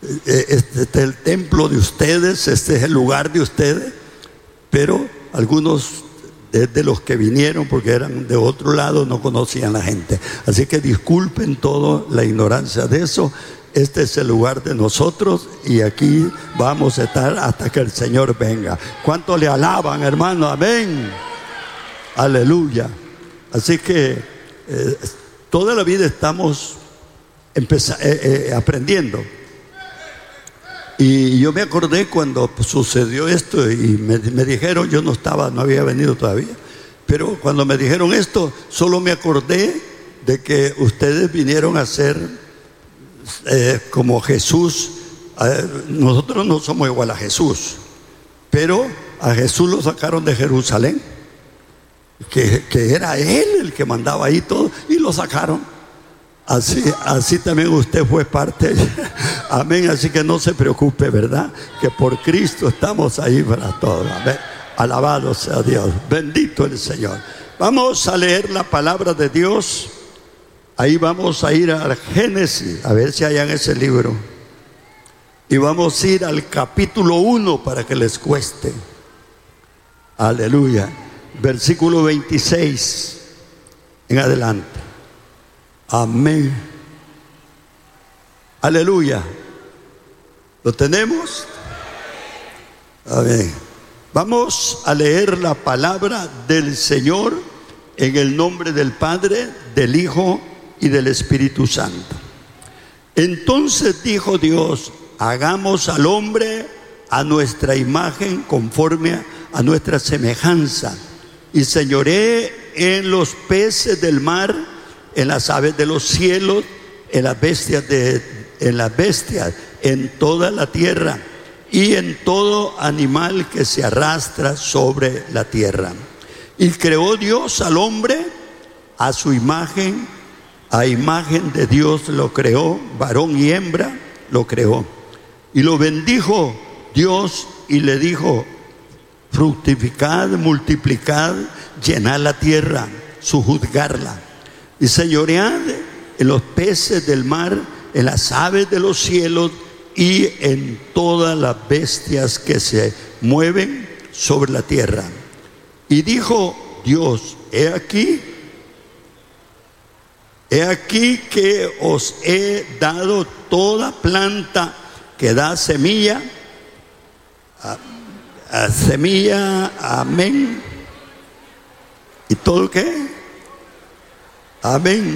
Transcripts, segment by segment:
Este es el templo de ustedes, este es el lugar de ustedes, pero algunos de los que vinieron, porque eran de otro lado, no conocían a la gente. Así que disculpen toda la ignorancia de eso. Este es el lugar de nosotros y aquí vamos a estar hasta que el Señor venga. ¿Cuánto le alaban, hermano? Amén. Aleluya. Así que toda la vida estamos aprendiendo. Y yo me acordé cuando sucedió esto y me dijeron, yo no había venido todavía, pero cuando me dijeron esto, solo me acordé de que ustedes vinieron a ser como Jesús. Nosotros no somos igual a Jesús, pero a Jesús lo sacaron de Jerusalén, que era Él el que mandaba ahí todo, y lo sacaron. Así también usted fue parte. Amén. Así que no se preocupe, ¿verdad? Que por Cristo estamos ahí para todos. Amén. Alabado sea Dios. Bendito el Señor. Vamos a leer la palabra de Dios. Ahí vamos a ir al Génesis, a ver si hay en ese libro. Y vamos a ir al capítulo 1 para que les cueste. Aleluya. Versículo 26 en adelante. Amén. Aleluya. ¿Lo tenemos? Amén. Vamos a leer la palabra del Señor en el nombre del Padre, del Hijo y del Espíritu Santo. Entonces dijo Dios: hagamos al hombre a nuestra imagen, conforme a nuestra semejanza, y señoree en los peces del mar, en las aves de los cielos, en las bestias, en toda la tierra y en todo animal que se arrastra sobre la tierra. Y creó Dios al hombre a su imagen, a imagen de Dios lo creó, varón y hembra lo creó. Y lo bendijo Dios y le dijo: fructificad, multiplicad, llenad la tierra, sojuzgarla, y señoread en los peces del mar, en las aves de los cielos y en todas las bestias que se mueven sobre la tierra. Y dijo Dios: he aquí que os he dado toda planta que da semilla, amén. ¿Y todo qué? Amén.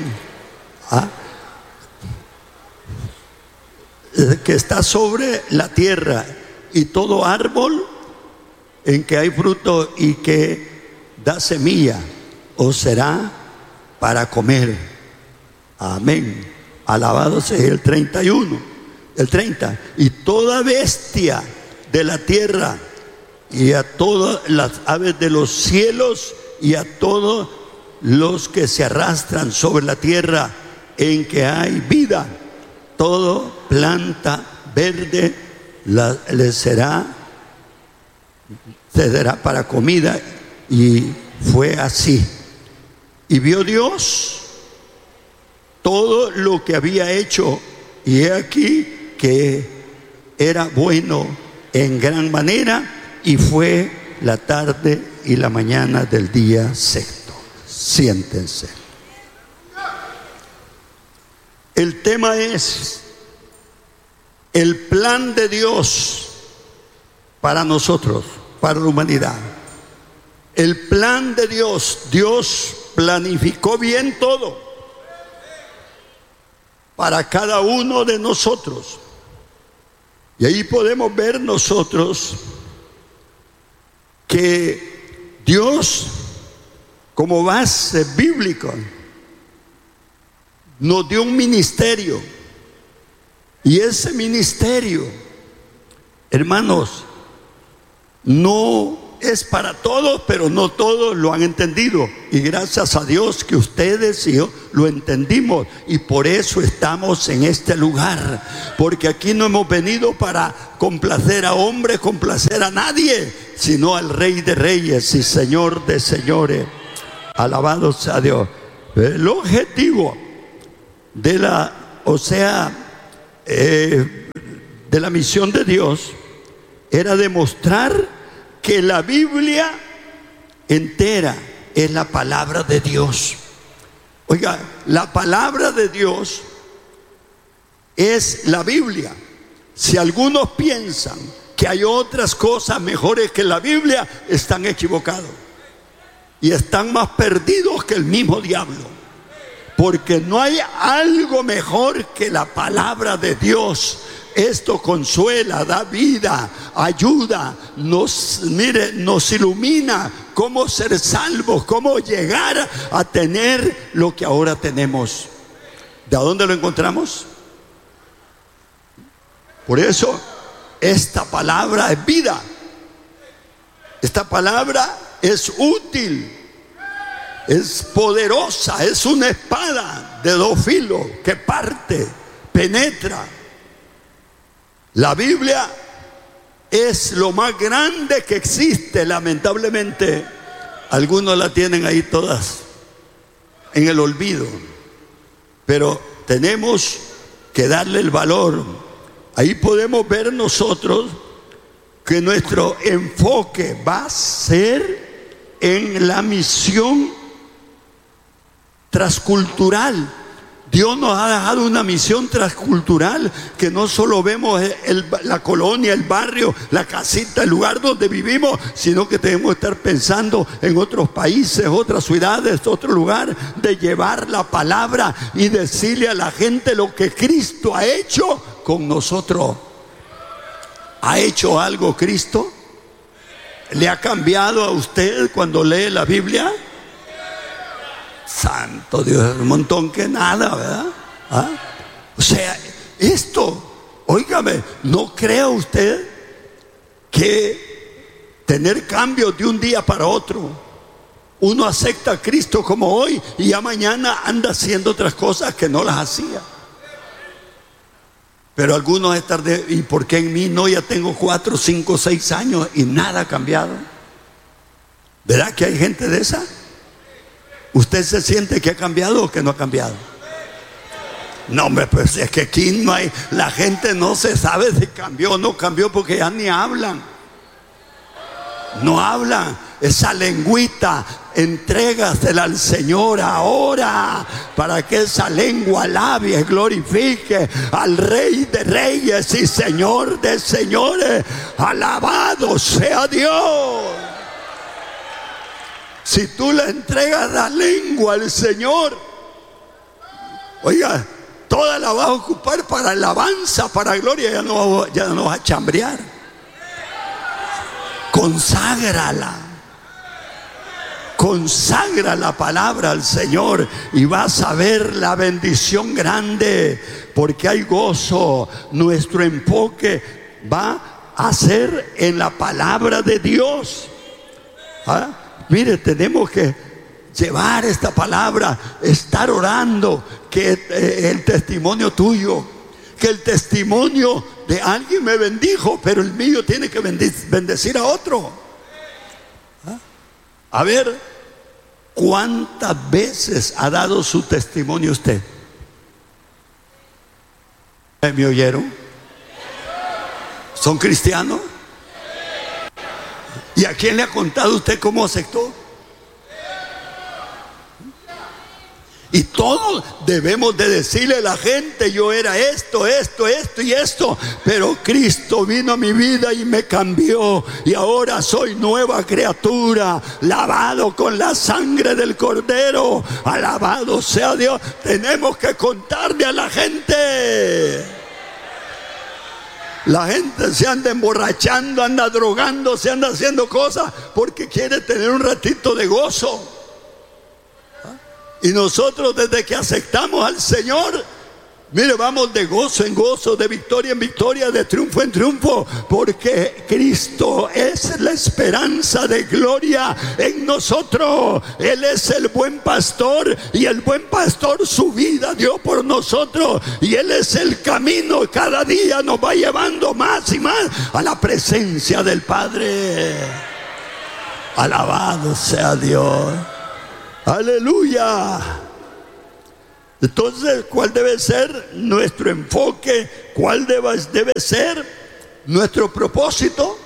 Que está sobre la tierra, y todo árbol en que hay fruto y que da semilla os será para comer. Amén. Alabado sea el 31, el 30. Y toda bestia de la tierra, y a todas las aves de los cielos, y a todos los que se arrastran sobre la tierra en que hay vida, todo planta verde les será para comida. Y fue así. Y vio Dios todo lo que había hecho, y he aquí que era bueno en gran manera, y fue la tarde y la mañana del día sexto. Siéntense. El tema es el plan de Dios para nosotros, para la humanidad. El plan de Dios. Dios planificó bien todo para cada uno de nosotros. Y ahí podemos ver nosotros que Dios, como base bíblica, nos dio un ministerio. Y ese ministerio, hermanos, no es para todos, pero no todos lo han entendido. Y gracias a Dios que ustedes y yo lo entendimos. Y por eso estamos en este lugar. Porque aquí no hemos venido para complacer a hombres, complacer a nadie, sino al Rey de Reyes y Señor de Señores. Alabado sea Dios. El objetivo de de la misión de Dios era demostrar que la Biblia entera es la palabra de Dios. Oiga, la palabra de Dios es la Biblia. Si algunos piensan que hay otras cosas mejores que la Biblia, están equivocados y están más perdidos que el mismo diablo, porque no hay algo mejor que la palabra de Dios. Esto consuela, da vida, ayuda, nos ilumina cómo ser salvos, cómo llegar a tener lo que ahora tenemos. ¿De dónde lo encontramos? Por eso esta palabra es vida. Esta palabra es útil, es poderosa, es una espada de dos filos que parte, penetra. La Biblia es lo más grande que existe. Lamentablemente, algunos la tienen ahí todas en el olvido, pero tenemos que darle el valor. Ahí podemos ver nosotros que nuestro enfoque va a ser en la misión transcultural. Dios nos ha dejado una misión transcultural, que no solo vemos la colonia, el barrio, la casita, el lugar donde vivimos, sino que tenemos que estar pensando en otros países, otras ciudades, otro lugar, de llevar la palabra y decirle a la gente lo que Cristo ha hecho con nosotros. ¿Ha hecho algo Cristo? ¿Le ha cambiado a usted cuando lee la Biblia? Santo Dios, un montón que nada, ¿verdad? ¿Ah? O sea, esto, óigame, ¿no cree usted que tener cambios de un día para otro, uno acepta a Cristo como hoy y ya mañana anda haciendo otras cosas que no las hacía? Pero algunos están ¿y por qué en mí no? Ya tengo 4, 5, 6 años y nada ha cambiado. ¿Verdad que hay gente de esa? ¿Usted se siente que ha cambiado o que no ha cambiado? No, hombre, pues es que aquí no hay, la gente no se sabe si cambió o no cambió, porque ya ni hablan. No hablan. Esa lengüita, entrégasela al Señor ahora, para que esa lengua alabe y glorifique al Rey de Reyes y Señor de Señores. Alabado sea Dios. Si tú le entregas la lengua al Señor, oiga, toda la vas a ocupar para alabanza, para gloria. Ya no vas a chambrear. Conságrala. Consagra la palabra al Señor y vas a ver la bendición grande, porque hay gozo. Nuestro enfoque va a ser en la palabra de Dios. ¿Ah? Mire, tenemos que llevar esta palabra, estar orando, que el testimonio tuyo, que el testimonio de alguien me bendijo, pero el mío tiene que bendecir a otro. ¿Ah? A ver, ¿cuántas veces ha dado su testimonio usted? ¿Me oyeron? ¿Son cristianos? ¿Y a quién le ha contado usted cómo aceptó? Y todos debemos de decirle a la gente: yo era esto y esto, pero Cristo vino a mi vida y me cambió, y ahora soy nueva criatura, lavado con la sangre del Cordero. Alabado sea Dios. Tenemos que contarle a la gente. La gente se anda emborrachando, anda drogándose, anda haciendo cosas porque quiere tener un ratito de gozo. Y nosotros, desde que aceptamos al Señor, mire, vamos de gozo en gozo, de victoria en victoria, de triunfo en triunfo, porque Cristo es la esperanza de gloria en nosotros. Él es el buen pastor, y el buen pastor su vida dio por nosotros, y Él es el camino. Cada día nos va llevando más y más a la presencia del Padre. Alabado sea Dios. Aleluya. Entonces, ¿cuál debe ser nuestro enfoque ¿cuál debe ser nuestro propósito?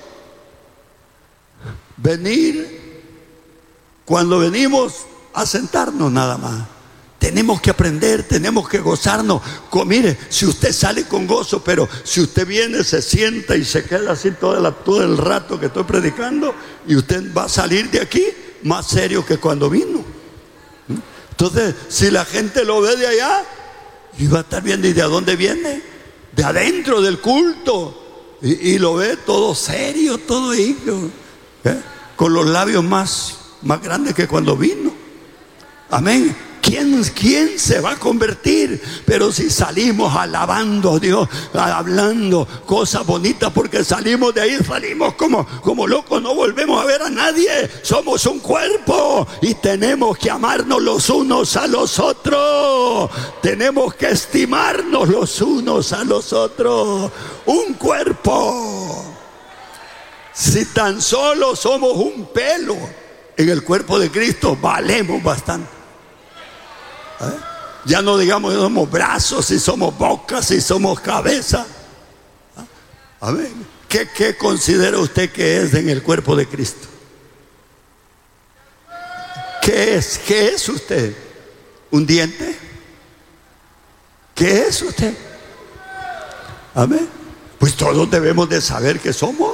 Cuando venimos a sentarnos nada más, tenemos que aprender, tenemos que gozarnos. Mire, si usted sale con gozo, pero si usted viene, se sienta y se queda así todo el rato que estoy predicando, y usted va a salir de aquí más serio que cuando vino. Entonces, si la gente lo ve de allá, y va a estar viendo, ¿y de dónde viene? De adentro del culto, y lo ve todo serio, todo ahí, con los labios más grandes que cuando vino. Amén. ¿Quién se va a convertir? Pero si salimos alabando a Dios, hablando cosas bonitas, porque salimos de ahí, salimos como locos, no volvemos a ver a nadie. Somos un cuerpo y tenemos que amarnos los unos a los otros. Tenemos que estimarnos los unos a los otros. Un cuerpo. Si tan solo somos un pelo en el cuerpo de Cristo, valemos bastante. Ya no digamos que somos brazos, si somos bocas, si somos cabeza. A ver, ¿qué considera usted que es en el cuerpo de Cristo? ¿Qué es usted? ¿Un diente? ¿Qué es usted? Amén. Pues todos debemos de saber qué somos.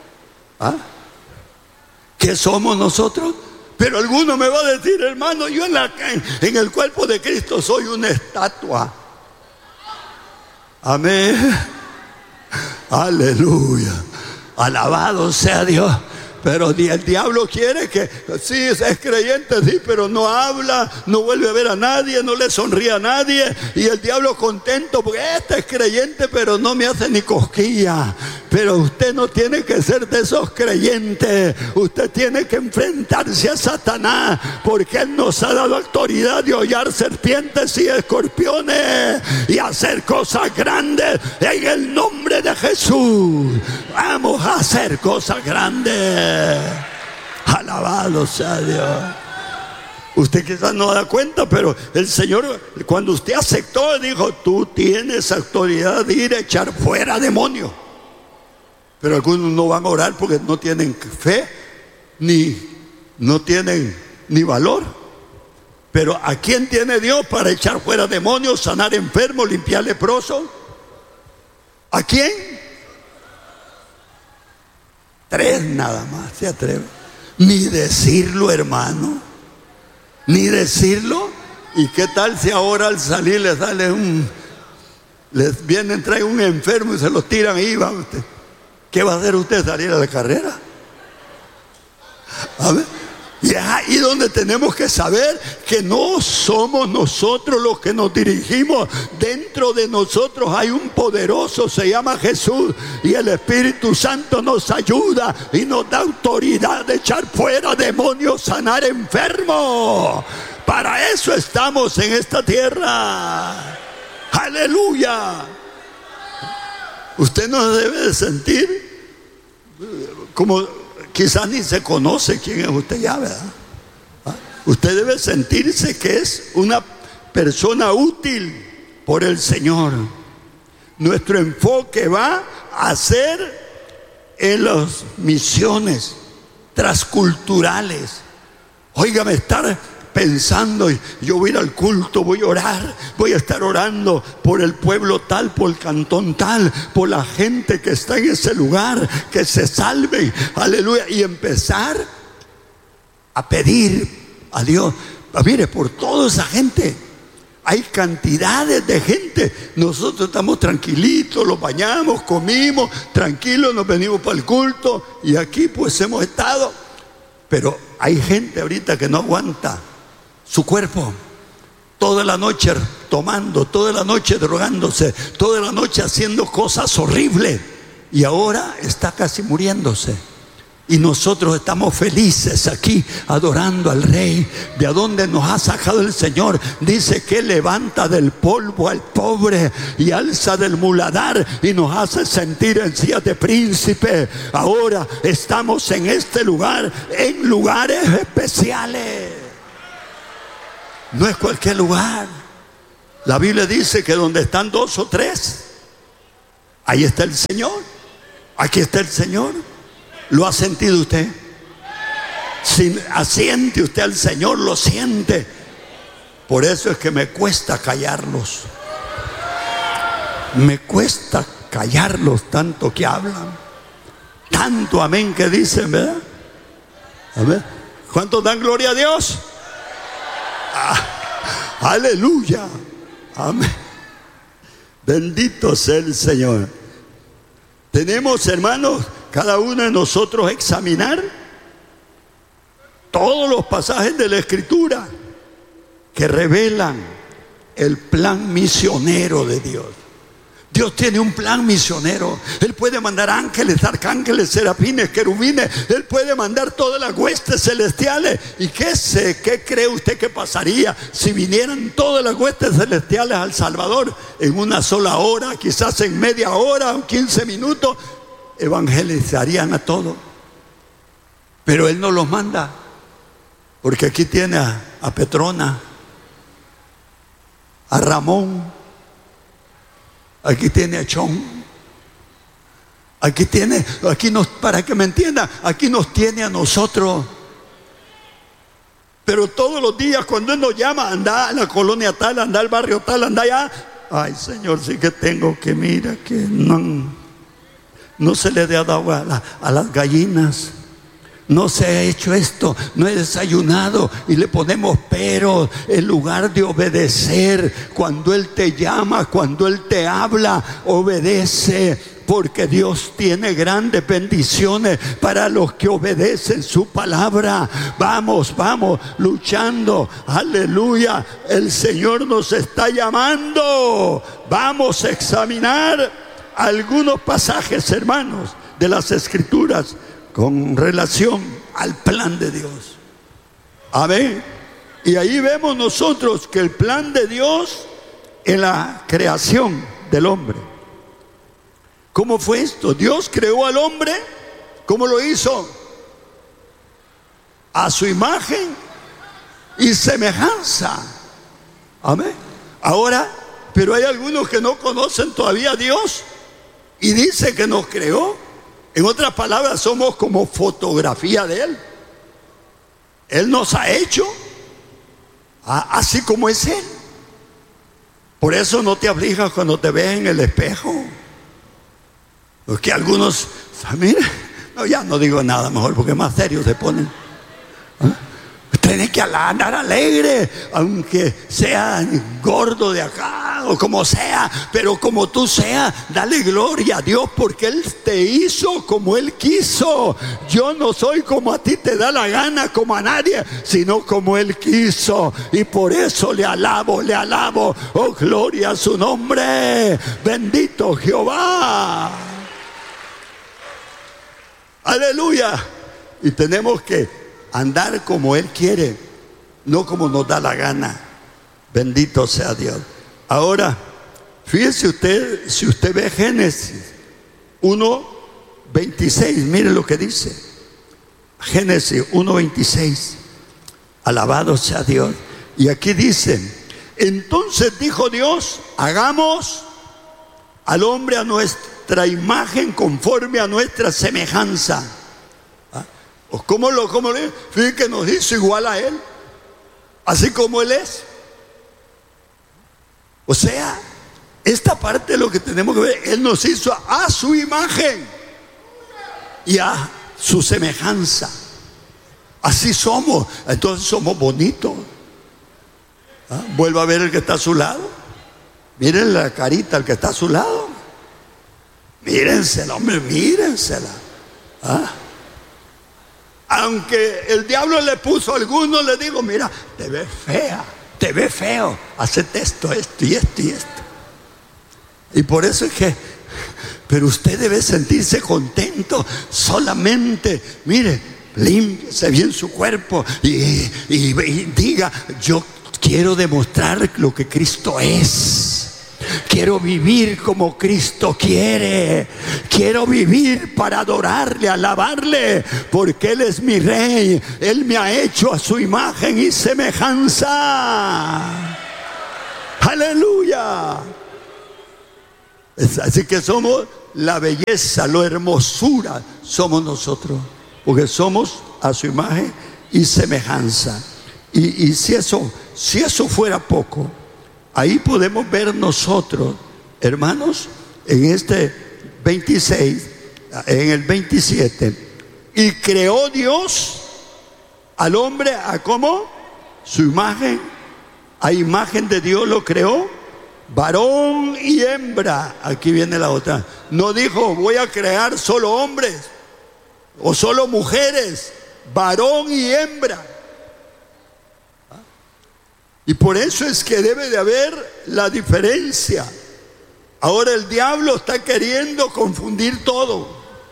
¿Qué somos nosotros? Pero alguno me va a decir, hermano, yo en el cuerpo de Cristo soy una estatua. Amén. Aleluya. Alabado sea Dios. Pero ni el diablo quiere que, sí, es creyente, sí, pero no habla, no vuelve a ver a nadie, no le sonríe a nadie. Y el diablo contento porque este es creyente, pero no me hace ni cosquilla. Pero usted no tiene que ser de esos creyentes. Usted tiene que enfrentarse a Satanás, porque Él nos ha dado autoridad de hollar serpientes y escorpiones y hacer cosas grandes en el nombre de Jesús. Vamos a hacer cosas grandes. Alabado sea Dios. Usted quizás no da cuenta, pero el Señor, cuando usted aceptó, dijo: tú tienes autoridad de ir a echar fuera demonios. Pero algunos no van a orar porque no tienen fe, no tienen ni valor. Pero ¿a quién tiene Dios para echar fuera demonios, sanar enfermos, limpiar leprosos? ¿A quién? 3 nada más se atreven. Ni decirlo, hermano. Ni decirlo. ¿Y qué tal si ahora al salir les traen un enfermo y se lo tiran ahí? ¿Va usted? ¿Qué va a hacer usted? ¿Salir a la carrera? A ver. Y es ahí donde tenemos que saber que no somos nosotros los que nos dirigimos. Dentro de nosotros hay un poderoso, se llama Jesús, y el Espíritu Santo nos ayuda y nos da autoridad de echar fuera demonios, sanar enfermos. Para eso estamos en esta tierra. Aleluya. Usted no debe de sentir como quizás ni se conoce quién es usted ya, ¿verdad? Usted debe sentirse que es una persona útil por el Señor. Nuestro enfoque va a ser en las misiones transculturales. Óigame, estar pensando, yo voy a ir al culto, voy a orar, voy a estar orando por el pueblo tal, por el cantón tal, por la gente que está en ese lugar, que se salven, aleluya, y empezar a pedir a Dios. Mire, por toda esa gente, hay cantidades de gente. Nosotros estamos tranquilitos, los bañamos, comimos, tranquilos, nos venimos para el culto, y aquí pues hemos estado. Pero hay gente ahorita que no aguanta su cuerpo, toda la noche tomando, toda la noche drogándose, toda la noche haciendo cosas horribles, y ahora está casi muriéndose. Y nosotros estamos felices aquí adorando al Rey. ¿De dónde nos ha sacado el Señor? Dice que levanta del polvo al pobre y alza del muladar y nos hace sentir en silla de príncipe. Ahora estamos en este lugar, en lugares especiales. No es cualquier lugar. La Biblia dice que donde están 2 o 3, Ahí está el Señor. Aquí está el Señor. ¿Lo ha sentido usted? Si asiente usted al Señor, lo siente. Por eso es que me cuesta callarlos. Me cuesta callarlos tanto que hablan. Tanto amén que dicen, ¿verdad? Amén. ¿Cuántos dan gloria a Dios? Aleluya. Amén. Bendito sea el Señor. Tenemos, hermanos, cada uno de nosotros examinar todos los pasajes de la Escritura que revelan el plan misionero de Dios. Dios tiene un plan misionero. Él puede mandar ángeles, arcángeles, serafines, querubines. Él puede mandar todas las huestes celestiales. ¿Y qué cree usted que pasaría si vinieran todas las huestes celestiales al Salvador en una sola hora, quizás en media hora o 15 minutos? Evangelizarían a todo. Pero Él no los manda, porque aquí tiene a Petrona, a Ramón, aquí tiene a Chon, para que me entiendan, aquí nos tiene a nosotros. Pero todos los días cuando Él nos llama, anda a la colonia tal, anda al barrio tal, anda allá. Ay, Señor, sí que tengo que, mira, que no se le ha dado a las gallinas. No se ha hecho esto, no he desayunado, y le ponemos pero en lugar de obedecer. Cuando Él te llama, cuando Él te habla, obedece, porque Dios tiene grandes bendiciones para los que obedecen su palabra. Vamos luchando, aleluya. El Señor nos está llamando. Vamos a examinar algunos pasajes, hermanos, de las Escrituras con relación al plan de Dios. Amén. Y ahí vemos nosotros que el plan de Dios en la creación del hombre. ¿Cómo fue esto? Dios creó al hombre. ¿Cómo lo hizo? A su imagen y semejanza. Amén. Ahora, pero hay algunos que no conocen todavía a Dios y dicen que nos creó. En otras palabras, somos como fotografía de Él. Él nos ha hecho así como es Él. Por eso no te aflijas cuando te ves en el espejo. Porque algunos, mira, no, ya no digo nada mejor porque más serios se ponen. Tienes que andar alegre, aunque sea gordo de acá o como sea, pero como tú seas, dale gloria a Dios, porque Él te hizo como Él quiso. Yo no soy como a ti te da la gana, como a nadie, sino como Él quiso, y por eso le alabo. Oh, gloria a su nombre. Bendito Jehová. Aleluya. Y tenemos que andar como Él quiere, no como nos da la gana. Bendito sea Dios. Ahora, fíjese usted, si usted ve Génesis 1:26, mire lo que dice. Génesis 1:26. Alabado sea Dios. Y aquí dice: entonces dijo Dios, hagamos al hombre a nuestra imagen, conforme a nuestra semejanza. ¿Cómo lo? Fíjate que nos hizo igual a Él, así como Él es. O sea, esta parte es lo que tenemos que ver. Él nos hizo a su imagen y a su semejanza. Así somos. Entonces somos bonitos. Vuelva a ver el que está a su lado. Miren la carita al que está a su lado. Mírensela, hombre, mírensela. Aunque el diablo le puso a algunos, le digo, mira, te ves fea, te ves feo, hacete esto y esto. Y por eso es que, pero usted debe sentirse contento solamente, mire, límpiese bien su cuerpo y diga, yo quiero demostrar lo que Cristo es. Quiero vivir como Cristo quiere. Quiero vivir para adorarle, alabarle, porque Él es mi Rey. Él me ha hecho a su imagen y semejanza. Aleluya. Así que somos la belleza, la hermosura somos nosotros, porque somos a su imagen y semejanza. Y si eso fuera poco, ahí podemos ver nosotros, hermanos, en este 26, en el 27, y creó Dios al hombre a ¿cómo? Su imagen, a imagen de Dios lo creó, varón y hembra. Aquí viene la otra. No dijo voy a crear solo hombres o solo mujeres, varón y hembra. Y por eso es que debe de haber la diferencia. Ahora el diablo está queriendo confundir todo.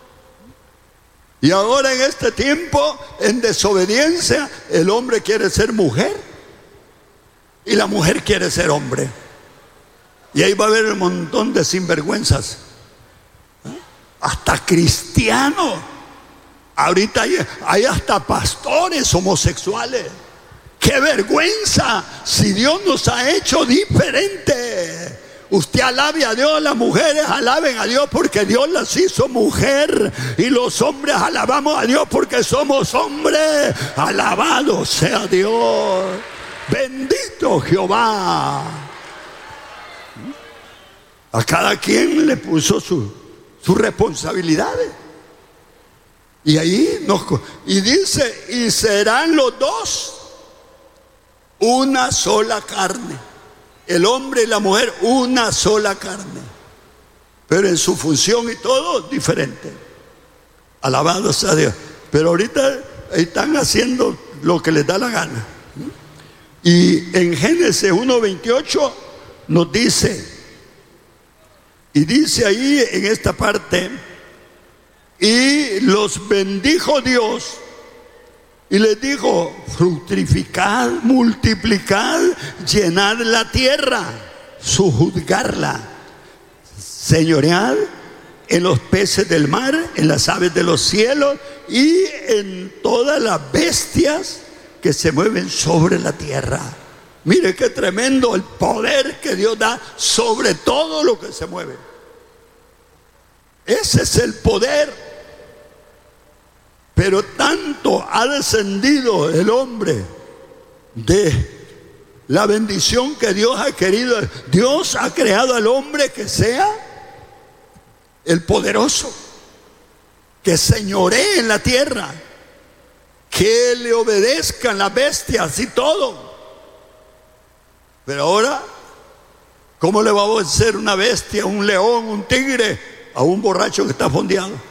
Y ahora en este tiempo, en desobediencia, el hombre quiere ser mujer y la mujer quiere ser hombre. Y ahí va a haber un montón de sinvergüenzas, hasta cristianos. Ahorita hay hasta pastores homosexuales. ¡Qué vergüenza! Si Dios nos ha hecho diferente. Usted alabe a Dios, las mujeres alaben a Dios porque Dios las hizo mujer, y los hombres alabamos a Dios porque somos hombres. Alabado sea Dios, bendito Jehová. A cada quien le puso sus responsabilidades. Y ahí y dice, y serán los dos una sola carne. El hombre y la mujer, una sola carne, pero en su función y todo diferente. Alabado sea Dios. Pero ahorita están haciendo lo que les da la gana. Y en Génesis 1:28 nos dice, y dice ahí en esta parte, y los bendijo Dios y les dijo, fructificad, multiplicad, llenad la tierra, sojuzgarla, señoread en los peces del mar, en las aves de los cielos y en todas las bestias que se mueven sobre la tierra. Mire qué tremendo el poder que Dios da sobre todo lo que se mueve. Ese es el poder. Pero tanto ha descendido el hombre de la bendición que Dios ha querido. Dios ha creado al hombre que sea el poderoso, que señoree en la tierra, que le obedezcan las bestias y todo. Pero ahora, ¿cómo le va a obedecer una bestia, un león, un tigre a un borracho que está fondeado?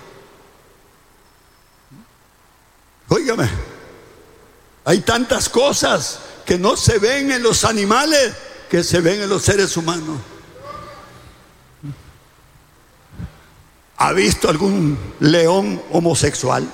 Óigame, hay tantas cosas que no se ven en los animales que se ven en los seres humanos. ¿Ha visto algún león homosexual?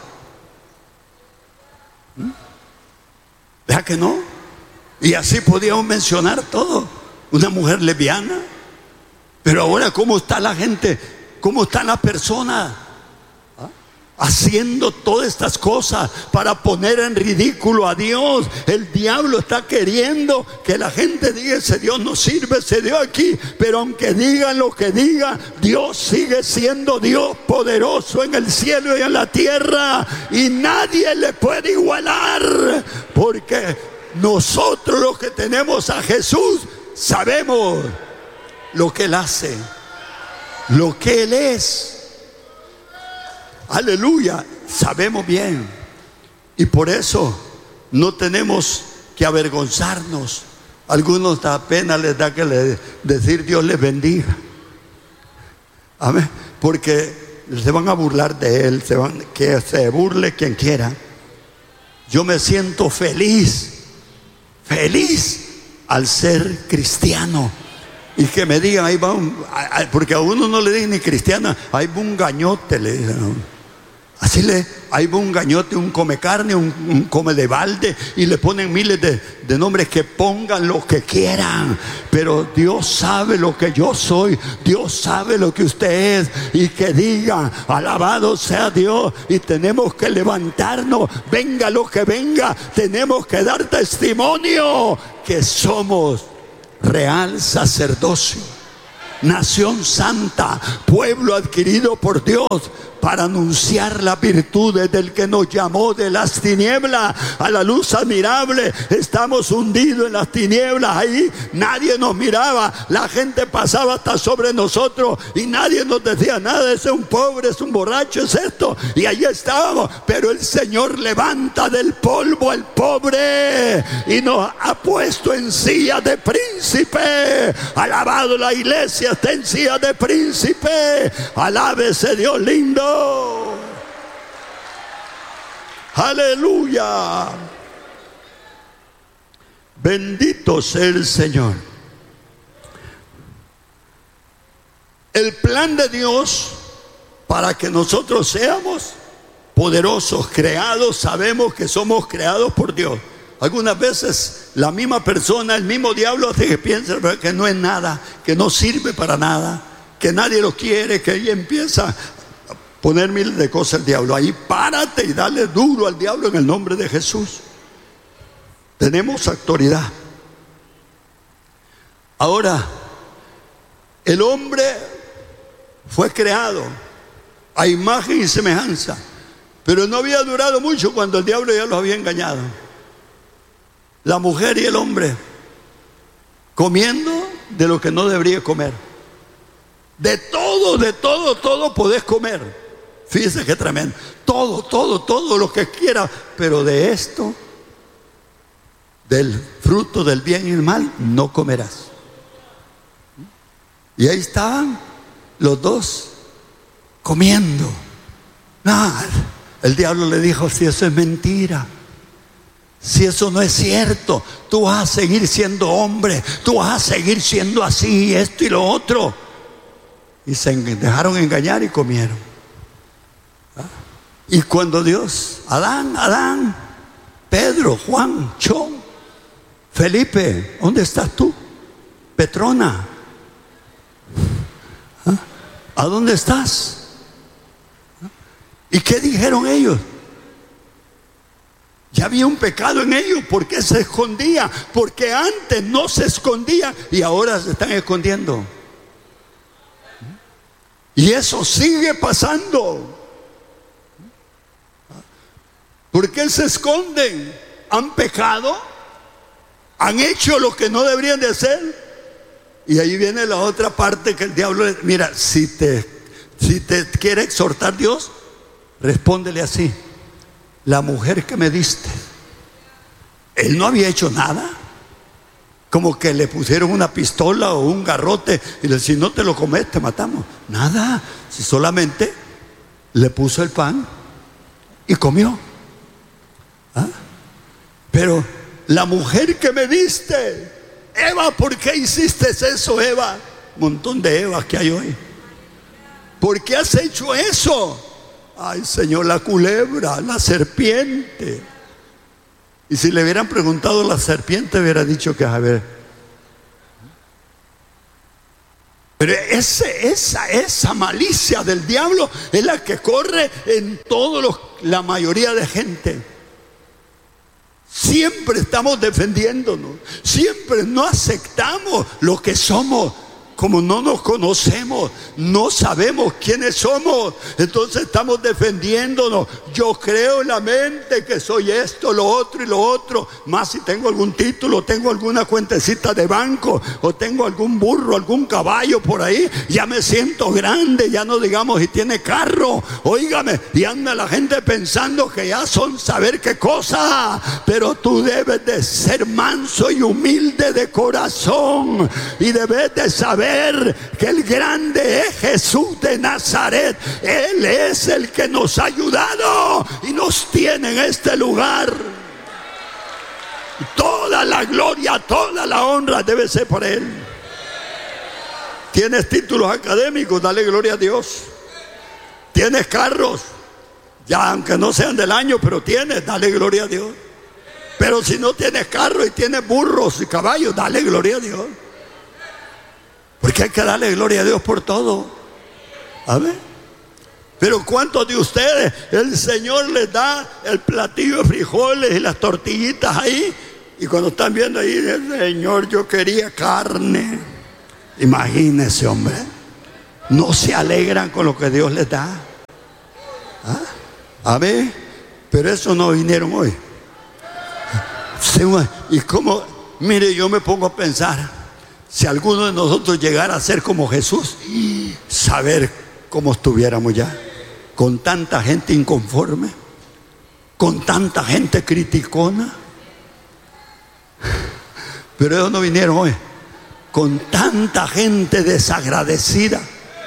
¿Verdad que no? Y así podíamos mencionar todo. Una mujer lesbiana. Pero ahora, ¿cómo está la gente? ¿Cómo están las personas? Haciendo todas estas cosas para poner en ridículo a Dios. El diablo está queriendo que la gente diga, ese Dios no sirve, ese Dios aquí. Pero aunque digan lo que digan, Dios sigue siendo Dios poderoso en el cielo y en la tierra, y nadie le puede igualar, porque nosotros los que tenemos a Jesús sabemos lo que Él hace, lo que Él es. Aleluya, sabemos bien. Y por eso no tenemos que avergonzarnos. Algunos apenas les da que decir Dios les bendiga. Amén. Porque se van a burlar de Él, que se burle quien quiera. Yo me siento feliz al ser cristiano. Y que me digan, ahí va porque a uno no le dicen ni cristiano, ahí va un gañote, le dicen. Así ahí va un gañote, un come carne, un come de balde, y le ponen miles de nombres. Que pongan lo que quieran, pero Dios sabe lo que yo soy, Dios sabe lo que usted es, y que digan, alabado sea Dios. Y tenemos que levantarnos, venga lo que venga, tenemos que dar testimonio que somos real sacerdocio, nación santa, pueblo adquirido por Dios, para anunciar las virtudes del que nos llamó de las tinieblas a la luz admirable. Estamos hundidos en las tinieblas, ahí nadie nos miraba, la gente pasaba hasta sobre nosotros y nadie nos decía nada. Ese es un pobre, es un borracho, es esto, y ahí estábamos. Pero el Señor levanta del polvo al pobre y nos ha puesto en silla de príncipe. Alabado, la iglesia está en silla de príncipe. Alábese Dios lindo. Aleluya. Bendito sea el Señor. El plan de Dios para que nosotros seamos poderosos, creados, sabemos que somos creados por Dios. Algunas veces la misma persona, el mismo diablo hace que piense que no es nada, que no sirve para nada, que nadie lo quiere, que ahí empieza a poner miles de cosas el diablo. Ahí párate y dale duro al diablo en el nombre de Jesús. Tenemos autoridad. Ahora, el hombre fue creado a imagen y semejanza, pero no había durado mucho cuando el diablo ya los había engañado. La mujer y el hombre comiendo de lo que no debería comer. De todo podés comer. Fíjese qué tremendo. Todo lo que quiera, pero de esto, del fruto del bien y el mal, no comerás. Y ahí estaban los dos comiendo. Nada. El diablo le dijo: si eso es mentira, si eso no es cierto, tú vas a seguir siendo hombre, tú vas a seguir siendo así, esto y lo otro. Y se dejaron engañar y comieron. Y cuando Dios, Adán, Pedro, Juan, Chon, Felipe, ¿dónde estás tú? Petrona, ¿a dónde estás? ¿Y qué dijeron ellos? Ya había un pecado en ellos. ¿Por qué se escondía? Porque antes no se escondía y ahora se están escondiendo. Y eso sigue pasando. ¿Por qué se esconden? ¿Han pecado? ¿Han hecho lo que no deberían de hacer? Y ahí viene la otra parte que el diablo le... Mira, si te quiere exhortar Dios, respóndele así: la mujer que me diste, él no había hecho nada. Como que le pusieron una pistola o un garrote y le decían: si no te lo comes te matamos. Nada, si solamente le puso el pan y comió. Pero la mujer que me diste, Eva, ¿por qué hiciste eso, Eva? Un montón de Evas que hay hoy. ¿Por qué has hecho eso? Ay, Señor, la culebra, la serpiente. Y si le hubieran preguntado a la serpiente, hubiera dicho que a ver. Pero esa malicia del diablo es la que corre en la mayoría de gente. Siempre estamos defendiéndonos, siempre no aceptamos lo que somos. Como no nos conocemos, no sabemos quiénes somos, entonces estamos defendiéndonos. Yo creo en la mente que soy esto, lo otro y lo otro. Más si tengo algún título, tengo alguna cuentecita de banco, o tengo algún burro, algún caballo por ahí, ya me siento grande, ya no digamos si tiene carro. Óigame, y anda la gente pensando que ya son saber qué cosa. Pero tú debes de ser manso y humilde de corazón, y debes de saber que el grande es Jesús de Nazaret. Él es el que nos ha ayudado y nos tiene en este lugar. Toda la gloria, toda la honra debe ser por Él. Tienes títulos académicos, dale gloria a Dios. Tienes carros, ya aunque no sean del año, pero tienes, dale gloria a Dios. Pero si no tienes carro y tienes burros y caballos, dale gloria a Dios. Porque hay que darle gloria a Dios por todo. ¿Amén? Pero ¿cuántos de ustedes el Señor les da el platillo de frijoles y las tortillitas ahí? Y cuando están viendo ahí, Señor, yo quería carne. Imagínense, hombre. No se alegran con lo que Dios les da. A ver, pero eso no vinieron hoy. Y como, mire, yo me pongo a pensar, si alguno de nosotros llegara a ser como Jesús, saber cómo estuviéramos ya, con tanta gente inconforme, con tanta gente criticona. Pero ellos no vinieron hoy, con tanta gente desagradecida.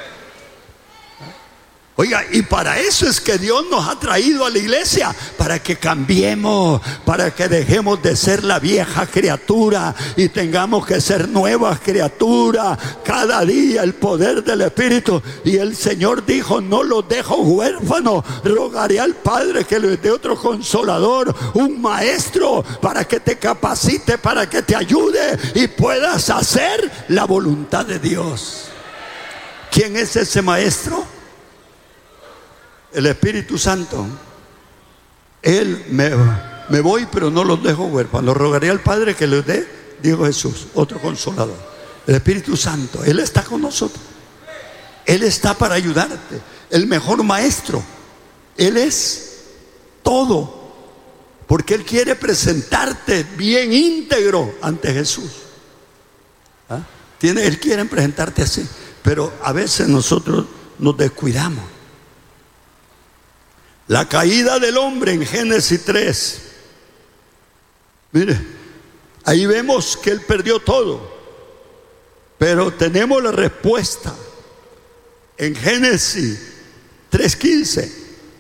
Oiga, y para eso es que Dios nos ha traído a la iglesia, para que cambiemos, para que dejemos de ser la vieja criatura y tengamos que ser nuevas criaturas cada día, el poder del Espíritu. Y el Señor dijo: no los dejo huérfanos, rogaré al Padre que les dé otro consolador, un maestro, para que te capacite, para que te ayude y puedas hacer la voluntad de Dios. ¿Quién es ese maestro? El Espíritu Santo. Él me voy, pero no los dejo huérfanos. Rogaré al Padre que les dé, dijo Jesús, otro consolador. El Espíritu Santo. Él está con nosotros. Él está para ayudarte. El mejor maestro. Él es todo, porque Él quiere presentarte bien íntegro ante Jesús. Él quiere presentarte así. Pero a veces nosotros nos descuidamos. La caída del hombre en Génesis 3. Mire, ahí vemos que él perdió todo. Pero tenemos la respuesta en Génesis 3:15.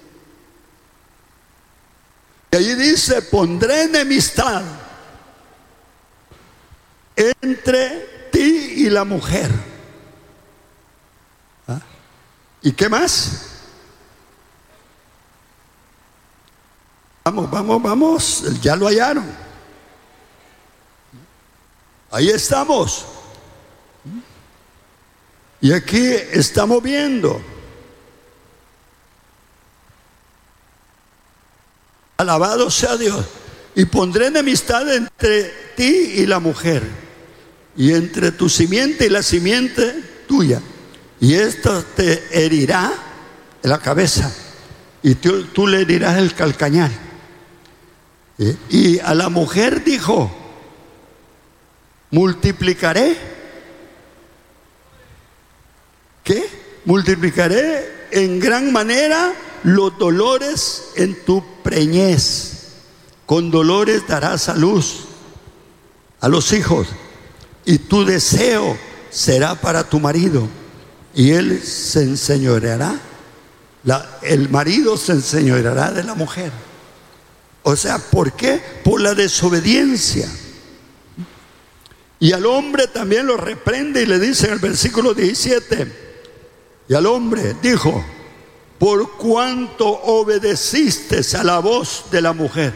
Y allí dice: pondré enemistad entre ti y la mujer. ¿Y qué más? Vamos, ya lo hallaron. Ahí estamos. Y aquí estamos viendo. Alabado sea Dios. Y pondré enemistad entre ti y la mujer, y entre tu simiente y la simiente tuya. Y esto te herirá en la cabeza, y tú le herirás el calcañar. Y a la mujer dijo: multiplicaré. ¿Qué? Multiplicaré en gran manera los dolores en tu preñez. Con dolores darás a luz a los hijos, y tu deseo será para tu marido, y él se enseñoreará. El marido se enseñoreará de la mujer. O sea, ¿por qué? Por la desobediencia. Y al hombre también lo reprende y le dice en el versículo 17: y al hombre dijo: por cuanto obedeciste a la voz de la mujer,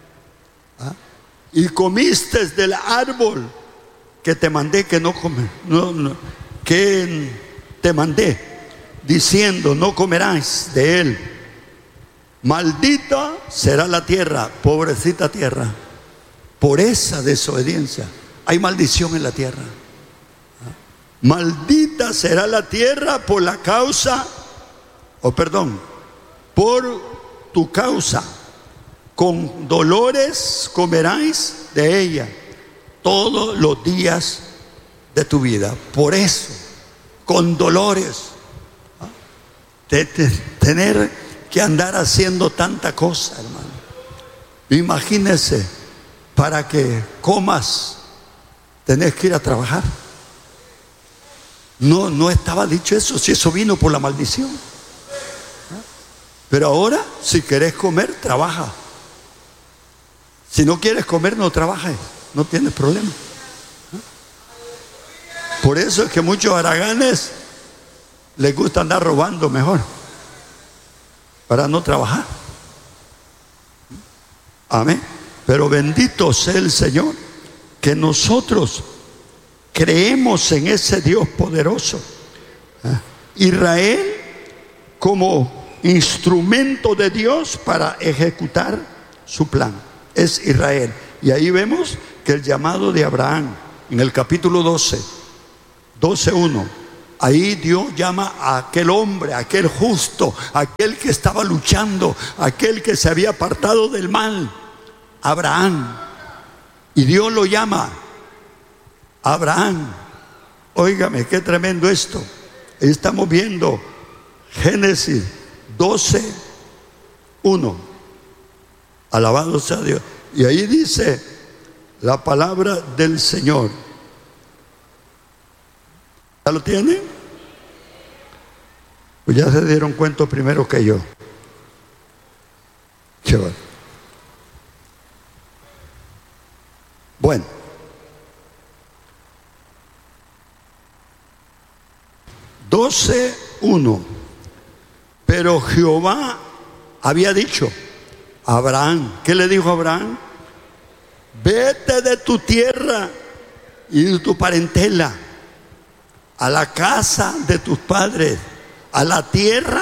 y comiste del árbol que te mandé que no comer, que te mandé, diciendo: no comerás de él, maldita será la tierra. Pobrecita tierra, por esa desobediencia hay maldición en la tierra. Maldita será la tierra por la causa, por tu causa. Con dolores comeráis de ella todos los días de tu vida. Por eso, con dolores, tener que andar haciendo tanta cosa, hermano. Imagínese, para que comas tenés que ir a trabajar. No estaba dicho eso, si eso vino por la maldición. Pero ahora, si querés comer, trabaja. Si no quieres comer, no trabajes, no tienes problema. Por eso es que muchos haraganes les gusta andar robando mejor, para no trabajar. Amén. Pero bendito sea el Señor, que nosotros creemos en ese Dios poderoso. Israel como instrumento de Dios para ejecutar su plan. Es Israel. Y ahí vemos que el llamado de Abraham en el capítulo 12, 12:1. Ahí Dios llama a aquel hombre, a aquel justo, a aquel que estaba luchando, a aquel que se había apartado del mal, Abraham. Y Dios lo llama Abraham. Óigame, qué tremendo esto. Estamos viendo Génesis 12:1. Alabado sea Dios. Y ahí dice la palabra del Señor. ¿Ya lo tienen? Pues ya se dieron cuenta primero que yo. Qué bueno. Bueno. (12:1). Pero Jehová había dicho a Abraham, ¿qué le dijo a Abraham? Vete de tu tierra y de tu parentela a la casa de tus padres, a la tierra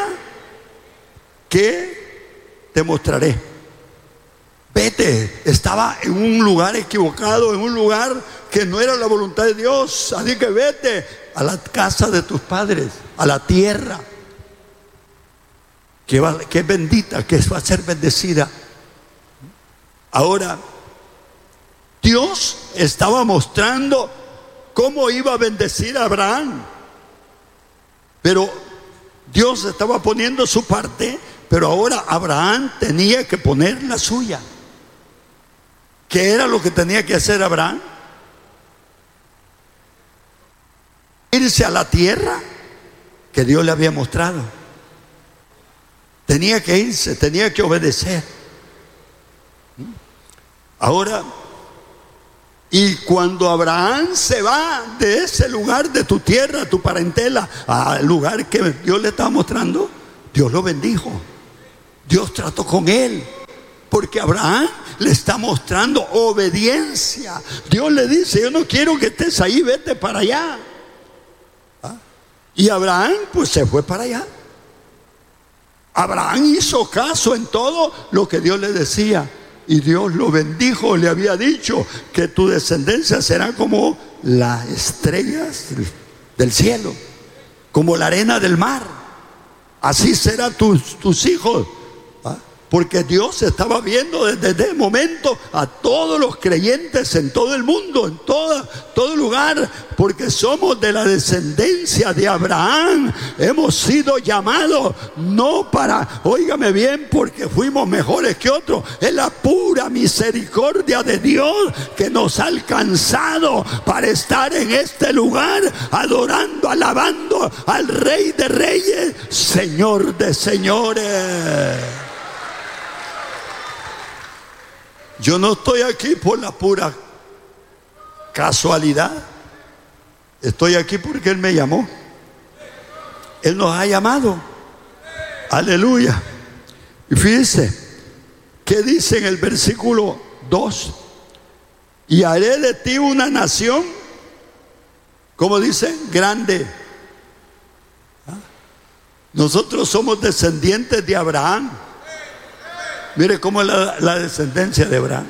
que te mostraré. Vete. Estaba en un lugar equivocado, en un lugar que no era la voluntad de Dios. Así que vete a la casa de tus padres, a la tierra que es bendita, que va a ser bendecida. Ahora, Dios estaba mostrando cómo iba a bendecir a Abraham, pero Dios estaba poniendo su parte, pero ahora Abraham tenía que poner la suya. ¿Qué era lo que tenía que hacer Abraham? Irse a la tierra que Dios le había mostrado. Tenía que irse, tenía que obedecer. Ahora, y cuando Abraham se va de ese lugar, de tu tierra, tu parentela, al lugar que Dios le estaba mostrando, Dios lo bendijo. Dios trató con él, porque Abraham le está mostrando obediencia. Dios le dice, yo no quiero que estés ahí, vete para allá. Y Abraham pues se fue para allá. Abraham hizo caso en todo lo que Dios le decía. Y Dios lo bendijo, le había dicho que tu descendencia será como las estrellas del cielo, como la arena del mar. Así serán tus hijos. Porque Dios estaba viendo desde el momento a todos los creyentes en todo el mundo, en todo lugar, porque somos de la descendencia de Abraham. Hemos sido llamados no para, óigame bien, porque fuimos mejores que otros. Es la pura misericordia de Dios que nos ha alcanzado para estar en este lugar, adorando, alabando al Rey de Reyes, Señor de Señores. Yo no estoy aquí por la pura casualidad. Estoy aquí porque Él me llamó. Él nos ha llamado. Aleluya. Y fíjense, ¿qué dice en el versículo 2? Y haré de ti una nación, ¿cómo dice? Grande. Nosotros somos descendientes de Abraham. Mire cómo es la descendencia de Abraham.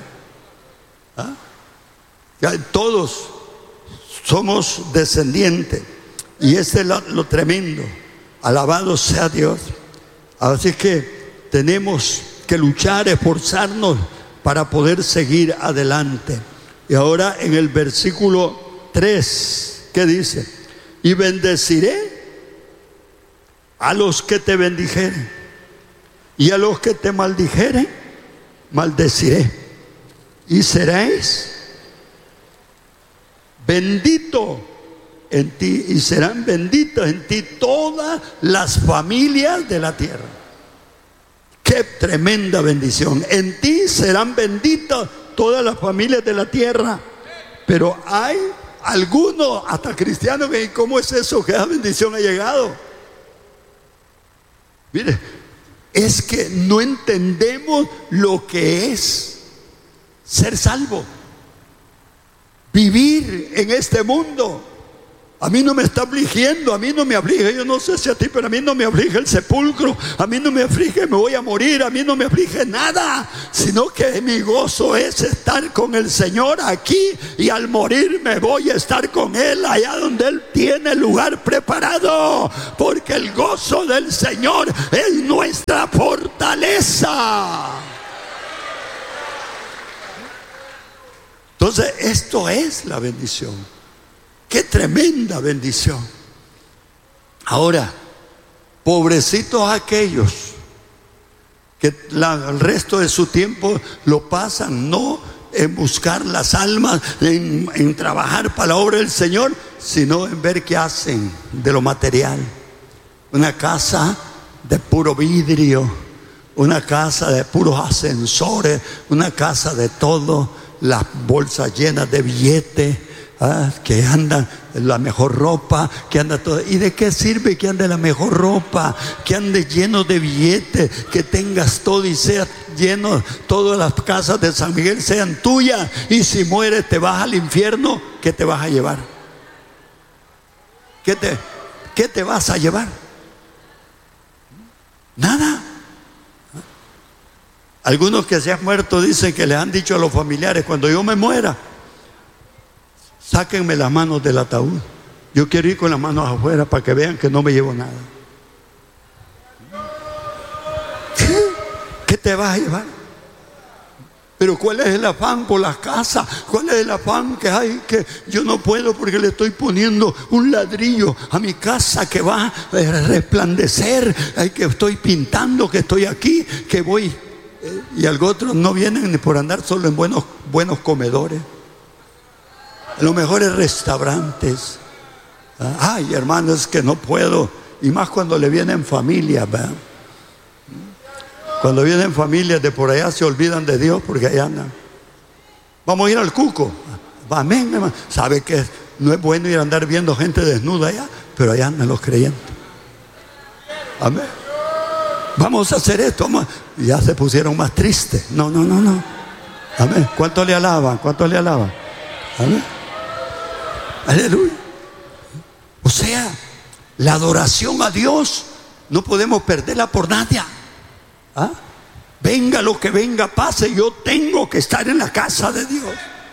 Todos somos descendientes. Y este es lo tremendo. Alabado sea Dios. Así que tenemos que luchar, esforzarnos para poder seguir adelante. Y ahora en el versículo 3, ¿qué dice? Y bendeciré a los que te bendijeren, y a los que te maldijeren, maldeciré. Y seréis bendito en ti, y serán benditas en ti todas las familias de la tierra. Qué tremenda bendición. En ti serán benditas todas las familias de la tierra. Pero hay algunos, hasta cristianos, que ¿cómo es eso que esa bendición ha llegado? Mire, es que no entendemos lo que es ser salvo, vivir en este mundo. A mí no me está afligiendo, a mí no me aflige, yo no sé si a ti, pero a mí no me aflige el sepulcro, a mí no me aflige, me voy a morir, a mí no me aflige nada, sino que mi gozo es estar con el Señor aquí, y al morir me voy a estar con Él allá donde Él tiene el lugar preparado, porque el gozo del Señor es nuestra fortaleza. Entonces, esto es la bendición. ¡Qué tremenda bendición! Ahora, pobrecitos aquellos que el resto de su tiempo lo pasan no en buscar las almas, en trabajar para la obra del Señor, sino en ver qué hacen de lo material. Una casa de puro vidrio, una casa de puros ascensores, una casa de todo, las bolsas llenas de billetes. Que andan la mejor ropa, que anda todo. ¿Y de qué sirve que ande la mejor ropa? Que ande lleno de billetes, que tengas todo y sea lleno, todas las casas de San Miguel sean tuyas, y si mueres te vas al infierno. ¿Qué te vas a llevar? ¿Qué te vas a llevar? Nada. Algunos que se han muerto dicen que les han dicho a los familiares: cuando yo me muera, sáquenme las manos del ataúd. Yo quiero ir con las manos afuera para que vean que no me llevo nada. ¿Qué te vas a llevar? Pero ¿cuál es el afán por las casas? ¿Cuál es el afán que hay? Que yo no puedo porque le estoy poniendo un ladrillo a mi casa que va a resplandecer. Que estoy pintando, que estoy aquí, que voy. Y algo otros no vienen ni por andar solo en buenos comedores, en los mejores restaurantes. Ay, hermano, es que no puedo. Y más cuando le vienen familias, ¿verdad? Cuando vienen familias de por allá se olvidan de Dios porque allá andan. Vamos a ir al Cuco. Amén, hermano. ¿Sabe que no es bueno ir a andar viendo gente desnuda allá? Pero allá andan los creyentes. Amén. Vamos a hacer esto. Y ya se pusieron más tristes. No. Amén. ¿Cuánto le alaban? ¿Cuánto le alaban? Amén. Aleluya. O sea, la adoración a Dios no podemos perderla por nada. Venga lo que venga, pase, yo tengo que estar en la casa de Dios.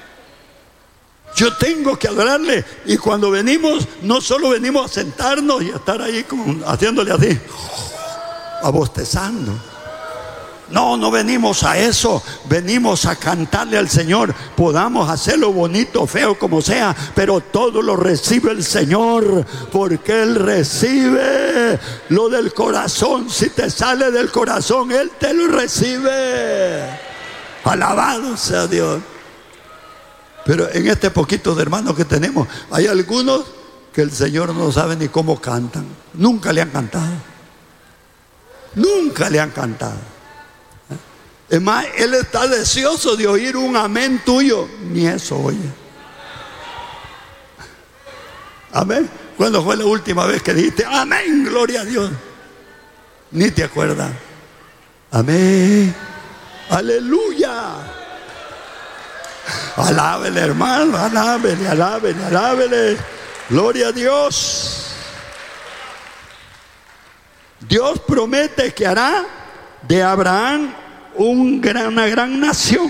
Yo tengo que adorarle. Y cuando venimos, no solo venimos a sentarnos y a estar ahí haciéndole así, a bostezando. No venimos a eso. Venimos a cantarle al Señor. Podamos hacerlo bonito, feo, como sea, pero todo lo recibe el Señor, porque Él recibe lo del corazón. Si te sale del corazón, Él te lo recibe. Alabado sea Dios. Pero en este poquito de hermanos que tenemos, hay algunos que el Señor no sabe ni cómo cantan. Nunca le han cantado. Nunca le han cantado. Es más, Él está deseoso de oír un amén tuyo. Ni eso oye. Amén. ¿Cuándo fue la última vez que dijiste amén, gloria a Dios? Ni te acuerdas. Amén. Aleluya. Alábele, hermano. Alábele. Gloria a Dios. Dios promete que hará de Abraham una gran nación,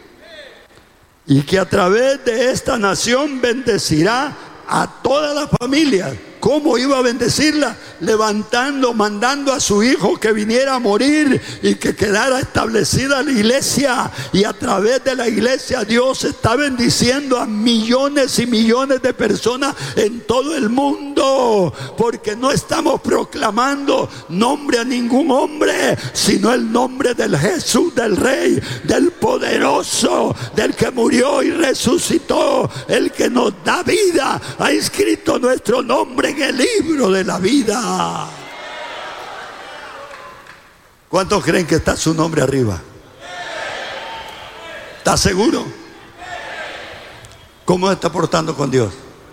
y que a través de esta nación bendecirá a toda la familia. ¿Cómo iba a bendecirla? Mandando a su hijo que viniera a morir y que quedara establecida la iglesia. Y a través de la iglesia Dios está bendiciendo a millones y millones de personas en todo el mundo, porque no estamos proclamando nombre a ningún hombre, sino el nombre del Jesús, del Rey, del poderoso, del que murió y resucitó, el que nos da vida. Ha escrito nuestro nombre en el libro de la vida. ¿Cuántos creen que está su nombre arriba? ¿Está seguro? ¿Cómo se está portando con Dios?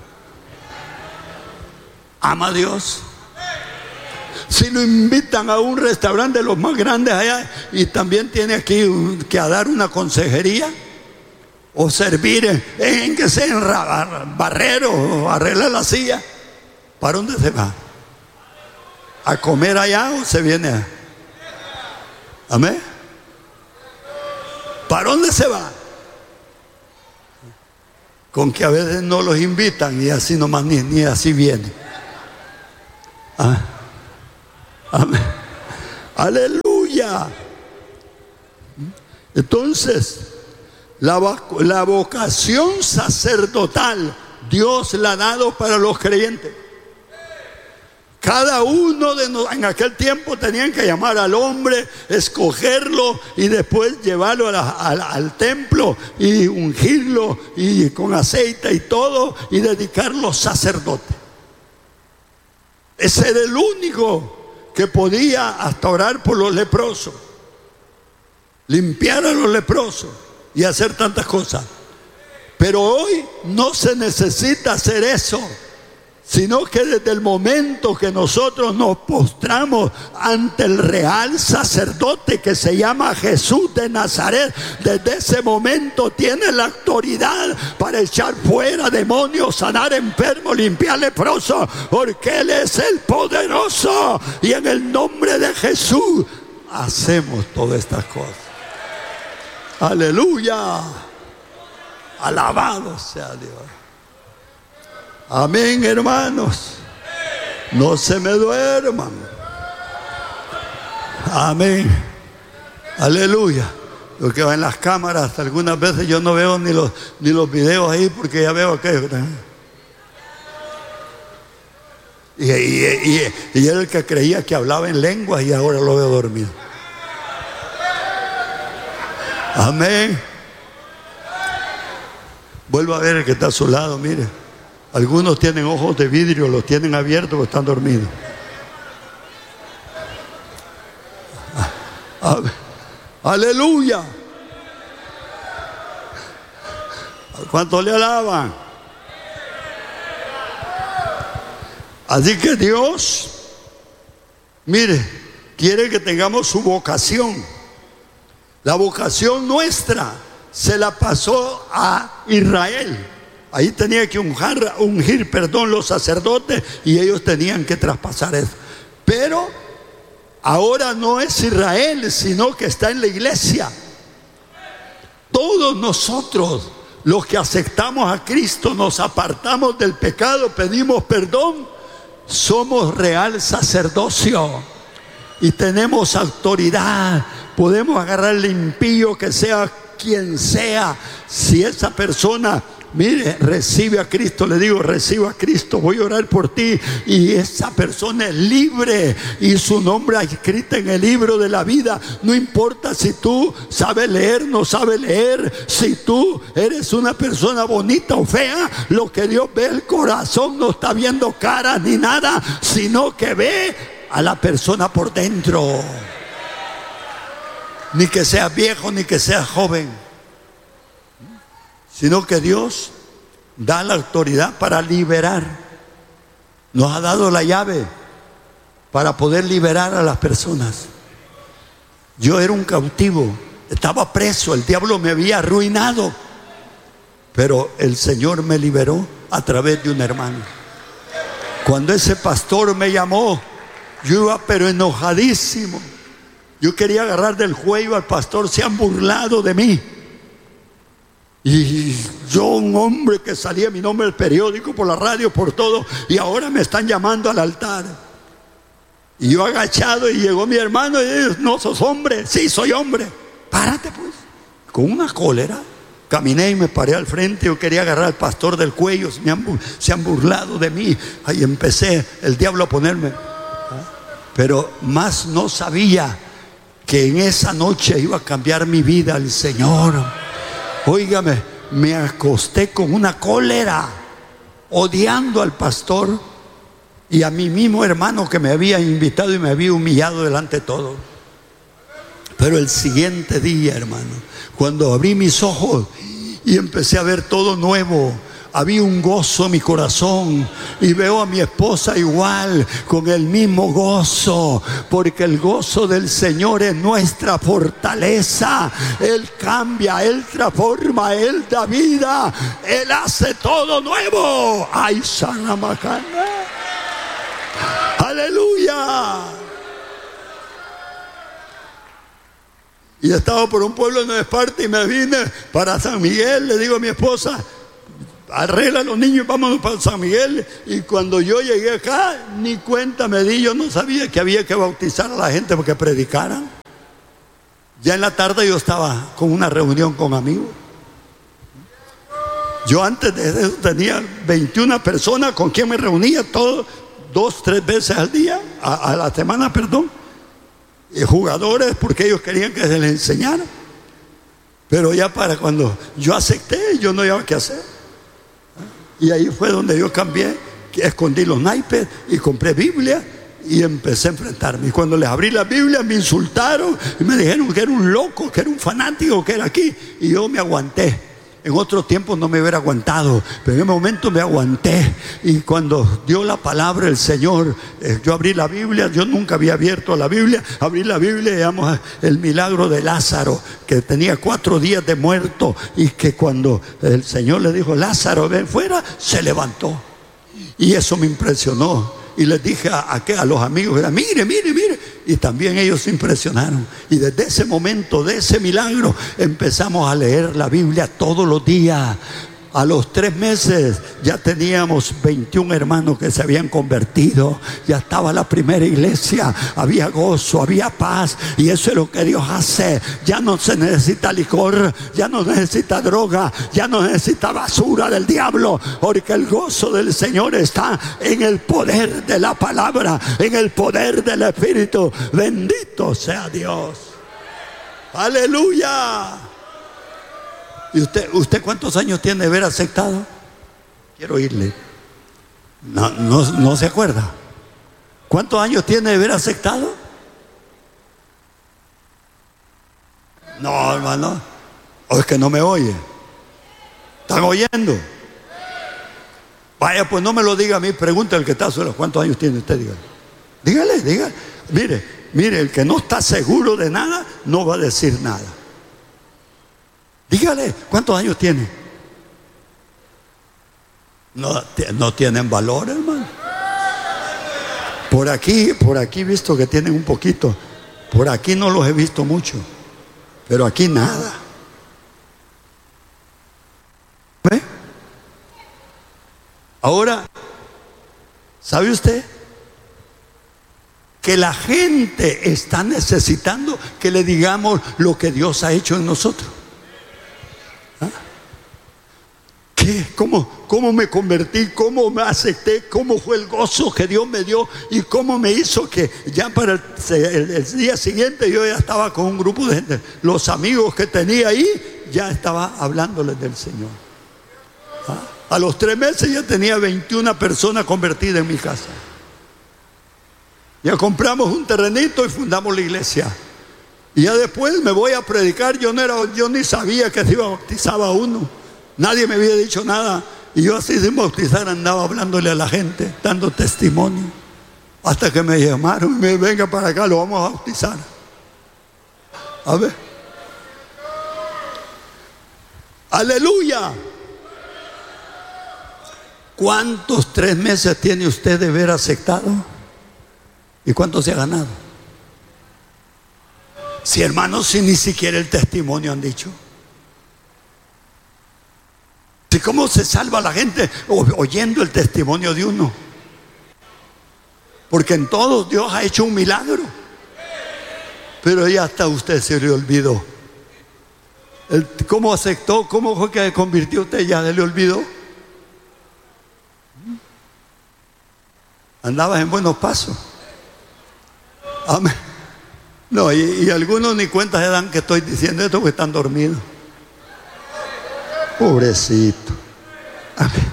¿Ama a Dios? Si lo invitan a un restaurante de los más grandes allá, y también tiene aquí que dar una consejería o servir en que sea en barrero o arreglar la silla, ¿para dónde se va? ¿A comer allá o se viene? ¿Amén? ¿Para dónde se va? Con que a veces no los invitan y así nomás ni así viene. Amén. Aleluya. Entonces, la vocación sacerdotal Dios la ha dado para los creyentes. Cada uno de nosotros, en aquel tiempo tenían que llamar al hombre, escogerlo y después llevarlo al templo y ungirlo y con aceite y todo y dedicarlo sacerdote. Ese era el único que podía hasta orar por los leprosos, limpiar a los leprosos y hacer tantas cosas. Pero hoy no se necesita hacer eso, sino que desde el momento que nosotros nos postramos ante el real sacerdote que se llama Jesús de Nazaret, desde ese momento tiene la autoridad para echar fuera demonios, sanar enfermos, limpiar leprosos, porque Él es el poderoso y en el nombre de Jesús hacemos todas estas cosas. Aleluya, alabado sea Dios. Amén, hermanos. No se me duerman. Amén. Aleluya. Lo que va en las cámaras, algunas veces yo no veo ni los videos ahí porque ya veo aquello. Y era el que creía que hablaba en lenguas y ahora lo veo dormido. Amén. Vuelvo a ver el que está a su lado, mire. Algunos tienen ojos de vidrio, los tienen abiertos porque están dormidos. Aleluya. ¿Cuánto le alaban? Así que Dios, mire, quiere que tengamos su vocación. La vocación nuestra se la pasó a Israel. Ahí tenía que ungir los sacerdotes y ellos tenían que traspasar eso. Pero ahora no es Israel, sino que está en la iglesia. Todos nosotros, los que aceptamos a Cristo, nos apartamos del pecado, pedimos perdón, somos real sacerdocio y tenemos autoridad. Podemos agarrar al impío, que sea quien sea, si esa persona, mire, recibe a Cristo, le digo, recibe a Cristo, voy a orar por ti, y esa persona es libre y su nombre escrito en el libro de la vida. No importa si tú sabes leer, no sabes leer, si tú eres una persona bonita o fea, lo que Dios ve el corazón, no está viendo caras ni nada, sino que ve a la persona por dentro. Ni que seas viejo ni que seas joven, sino que Dios da la autoridad para liberar. Nos ha dado la llave para poder liberar a las personas. Yo era un cautivo, estaba preso, el diablo me había arruinado, pero el Señor me liberó a través de un hermano. Cuando ese pastor me llamó, yo iba pero enojadísimo. Yo quería agarrar del cuello al pastor, se han burlado de mí. Y yo, un hombre que salía mi nombre en el periódico, por la radio, por todo, y ahora me están llamando al altar. Y yo agachado, y llegó mi hermano y dijo: no sos hombre. Sí, soy hombre. Párate pues. Con una cólera caminé y me paré al frente. Yo quería agarrar al pastor del cuello, se han burlado de mí. Ahí empecé el diablo a ponerme. Pero más no sabía que en esa noche iba a cambiar mi vida el Señor. Óigame, me acosté con una cólera, odiando al pastor y a mi mismo hermano que me había invitado y me había humillado delante de todos. Pero el siguiente día, hermano, cuando abrí mis ojos y empecé a ver todo nuevo, había un gozo en mi corazón, y veo a mi esposa igual, con el mismo gozo, porque el gozo del Señor es nuestra fortaleza. Él cambia, Él transforma, Él da vida, Él hace todo nuevo. ¡Ay, Sanamacana! ¡Aleluya! Y estaba por un pueblo en Nueva Esparta y me vine para San Miguel. Le digo a mi esposa, arregla a los niños, vámonos para San Miguel. Y cuando yo llegué acá, ni cuenta me di. Yo no sabía que había que bautizar a la gente porque predicaran. Ya en la tarde yo estaba con una reunión con amigos. Yo antes de eso tenía 21 personas con quien me reunía todos, 2-3 veces al día, a la semana, perdón. Jugadores, porque ellos querían que se les enseñara. Pero ya para cuando yo acepté, yo no había qué hacer. Y ahí fue donde yo cambié, que escondí los naipes y compré Biblia y empecé a enfrentarme. Y cuando les abrí la Biblia me insultaron y me dijeron que era un loco, que era un fanático, que era aquí. Y yo me aguanté. En otro tiempo no me hubiera aguantado, pero en ese momento me aguanté. Y cuando dio la palabra el Señor, yo abrí la Biblia. Yo nunca había abierto la Biblia. Abrí la Biblia y veamos el milagro de Lázaro, que tenía 4 días de muerto, y que cuando el Señor le dijo, Lázaro, ven fuera, se levantó. Y eso me impresionó. Y les dije a los amigos, mire, mire, mire. Y también ellos se impresionaron. Y desde ese momento, de ese milagro, empezamos a leer la Biblia todos los días. A los 3 meses ya teníamos 21 hermanos que se habían convertido. Ya estaba la primera iglesia. Había gozo, había paz. Y eso es lo que Dios hace. Ya no se necesita licor, ya no necesita droga, ya no necesita basura del diablo, porque el gozo del Señor está en el poder de la palabra, en el poder del Espíritu. Bendito sea Dios. Aleluya. ¿Y usted cuántos años tiene de haber aceptado? Quiero oírle. No se acuerda. ¿Cuántos años tiene de haber aceptado? No, hermano. O es que no me oye. ¿Están oyendo? Vaya, pues no me lo diga a mí. Pregúntale al que está solo. ¿Cuántos años tiene usted? Dígale. Mire, el que no está seguro de nada, no va a decir nada. Dígale, ¿cuántos años tiene? No tienen valor, hermano. Por aquí he visto que tienen un poquito. Por aquí no los he visto mucho. Pero aquí nada. ¿Ve? Ahora, ¿sabe usted que la gente está necesitando que le digamos lo que Dios ha hecho en nosotros? ¿Cómo me convertí? ¿Cómo me acepté? ¿Cómo fue el gozo que Dios me dio? ¿Y cómo me hizo que ya para el día siguiente yo ya estaba con un grupo de gente? Los amigos que tenía ahí, ya estaba hablándoles del Señor. A los 3 meses ya tenía 21 personas convertidas en mi casa. Ya compramos un terrenito y fundamos la iglesia. Y ya después me voy a predicar. Yo ni sabía que se iba a bautizar a uno. Nadie me había dicho nada. Y yo así sin bautizar andaba hablándole a la gente, dando testimonio. Hasta que me llamaron y me venga para acá, lo vamos a bautizar. A ver. Aleluya. ¿Cuántos 3 meses tiene usted de haber aceptado? ¿Y cuánto se ha ganado? Si hermanos, si ni siquiera el testimonio han dicho. ¿Y cómo se salva la gente oyendo el testimonio de uno? Porque en todos Dios ha hecho un milagro. Pero ya hasta usted se le olvidó. ¿Cómo aceptó? ¿Cómo fue que convirtió usted? Ya se le olvidó. Andabas en buenos pasos. Amén. No, y algunos ni cuenta se dan que estoy diciendo esto porque están dormidos. Pobrecito. Amén.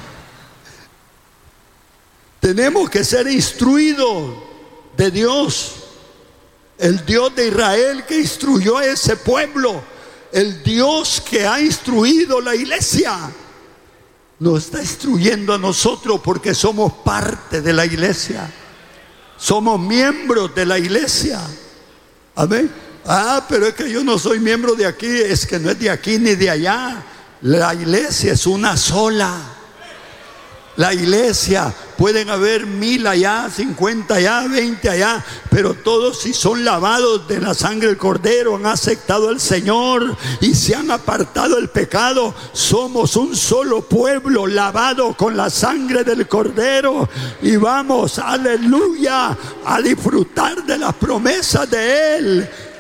Tenemos que ser instruidos de Dios, el Dios de Israel que instruyó a ese pueblo, el Dios que ha instruido la iglesia. Nos está instruyendo a nosotros porque somos parte de la iglesia, somos miembros de la iglesia. Amén. Pero es que yo no soy miembro de aquí. Es que no es de aquí ni de allá. La iglesia es una sola. La iglesia, pueden haber 1000 allá, 50 allá, 20 allá, pero todos, si son lavados de la sangre del Cordero, han aceptado al Señor y se han apartado del pecado, somos un solo pueblo lavado con la sangre del Cordero, y vamos, aleluya, a disfrutar de las promesas de Él.